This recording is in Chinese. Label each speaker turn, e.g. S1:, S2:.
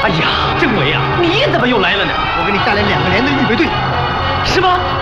S1: 哎呀，政委啊，你怎么又来了呢？
S2: 我给你带来2个连的预备队，
S1: 是吗？